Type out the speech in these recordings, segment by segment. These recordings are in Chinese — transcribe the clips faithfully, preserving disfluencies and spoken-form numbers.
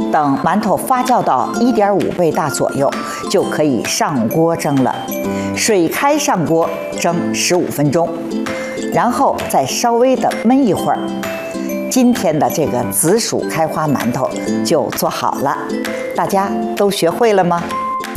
等馒头发酵到一点五倍大左右，就可以上锅蒸了。水开上锅蒸十五分钟，然后再稍微的焖一会儿。今天的这个紫薯开花馒头就做好了，大家都学会了吗？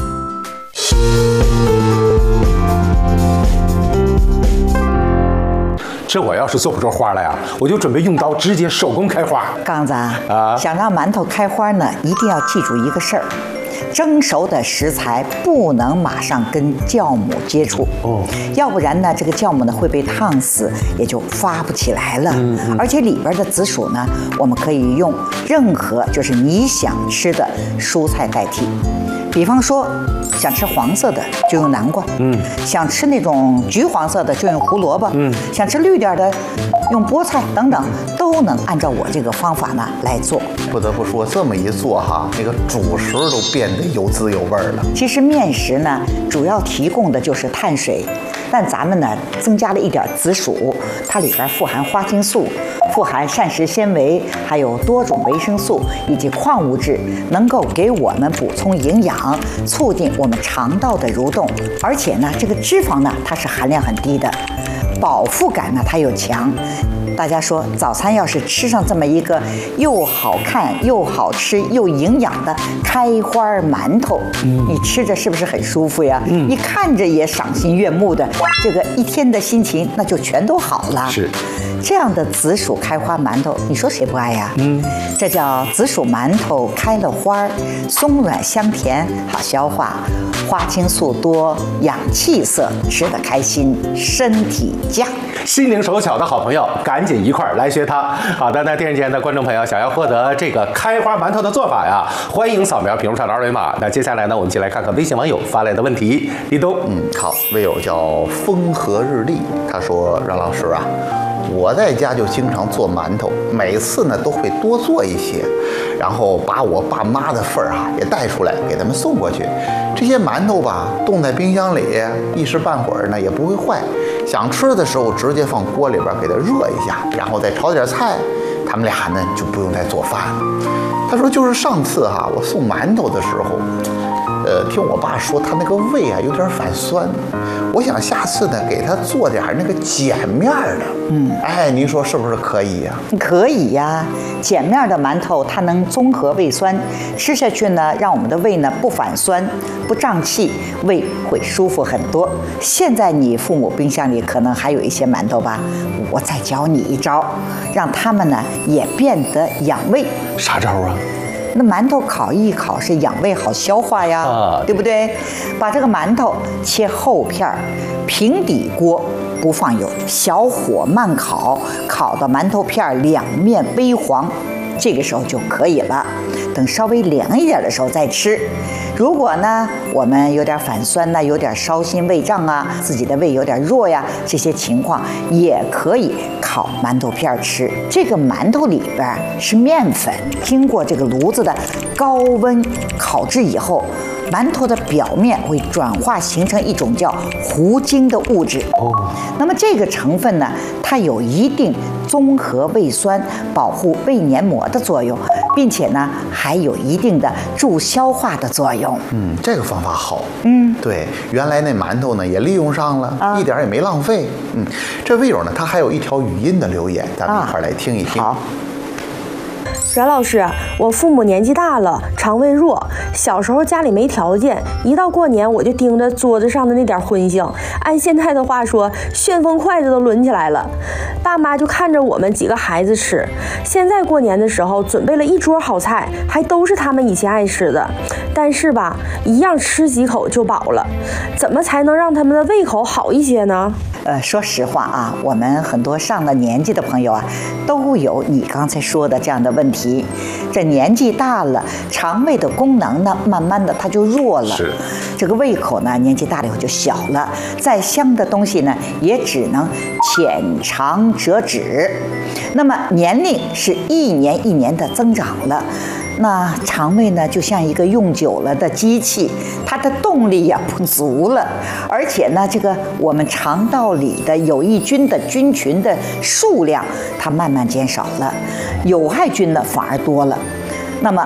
这我要是做不出花来呀，我就准备用刀直接手工开花。 刚子啊， 想让馒头开花呢，一定要记住一个事儿。蒸熟的食材不能马上跟酵母接触哦，要不然呢，这个酵母呢会被烫死，也就发不起来了。嗯嗯、而且里边的紫薯呢，我们可以用任何就是你想吃的蔬菜代替，比方说想吃黄色的就用南瓜，嗯，想吃那种橘黄色的就用胡萝卜，嗯，想吃绿点的用菠菜等等，都能按照我这个方法呢来做。 不得不说，这么一做哈，那个主食都变得有滋有味了。 其实面食呢，主要提供的就是碳水，但咱们呢增加了一点紫薯，它里边富含花青素，富含膳食纤维，还有多种维生素以及矿物质，能够给我们补充营养，促进我们肠道的蠕动。而且呢，这个脂肪呢，它是含量很低的，饱腹感呢它又强。大家说，早餐要是吃上这么一个又好看又好吃又营养的开花馒头，嗯、你吃着是不是很舒服呀？嗯、一看着也赏心悦目的，这个一天的心情那就全都好了。 是， 这样的紫薯开花馒头，你说谁不爱呀？嗯，这叫紫薯馒头开了花，松软香甜，好消化，花青素多，养气色，吃得开心，身体佳。 心灵手巧的好朋友，赶紧一块儿来学它。好的，那电视前的观众朋友，想要获得这个开花馒头的做法呀，欢迎扫描屏幕上的二维码。那接下来呢，我们一起来看看微信网友发来的问题。立冬， 嗯，好，微友叫风和日丽，他说：“阮老师啊，我在家就经常做馒头，每次呢都会多做一些，然后把我爸妈的份儿啊也带出来给他们送过去。这些馒头吧，冻在冰箱里，一时半会儿呢也不会坏。想吃的时候直接放锅里边给它热一下，然后再炒点菜，他们俩呢就不用再做饭了。”他说：“就是上次哈，我送馒头的时候，呃，听我爸说他那个胃啊有点反酸，我想下次呢给他做点那个碱面的。嗯，哎，您说是不是可以呀？ 可以呀，碱面的馒头它能综合胃酸，吃下去呢，让我们的胃呢不反酸、不胀气，胃会舒服很多。现在你父母冰箱里可能还有一些馒头吧，我再教你一招，让他们呢也变得养胃。 啥招啊？ 那馒头烤一烤是养胃好消化呀，啊、对不对？把这个馒头切厚片，平底锅不放油，小火慢烤，烤到馒头片两面微黄，这个时候就可以了。等稍微凉一点的时候再吃。如果呢，我们有点反酸呢，有点烧心胃胀啊，自己的胃有点弱呀，这些情况也可以烤馒头片吃。这个馒头里边是面粉，经过这个炉子的高温烤制以后，馒头的表面会转化形成一种叫糊精的物质。哦，那么这个成分呢，它有一定综合胃酸、保护胃黏膜的作用，并且呢，还有一定的助消化的作用。 嗯，这个方法好。嗯，对，原来那馒头呢也利用上了，啊、一点也没浪费。嗯，这位友呢，他还有一条语音的留言，咱们一块来听一听。 好。 阮老师，我父母年纪大了，肠胃弱，小时候家里没条件，一到过年我就盯着桌子上的那点荤腥，按现在的话说，旋风筷子都抡起来了。爸妈就看着我们几个孩子吃，现在过年的时候准备了一桌好菜，还都是他们以前爱吃的，但是吧，一样吃几口就饱了，怎么才能让他们的胃口好一些呢？ 呃，说实话啊，我们很多上了年纪的朋友啊，都有你刚才说的这样的问题。这年纪大了，肠胃的功能呢，慢慢的它就弱了。 是。 这个胃口呢，年纪大了以后就小了，再香的东西呢，也只能浅尝辄止。那么年龄是一年一年的增长了。那肠胃呢，就像一个用久了的机器，它的动力呀不足了，而且呢，这个我们肠道里的有益菌的菌群的数量，它慢慢减少了，有害菌呢反而多了。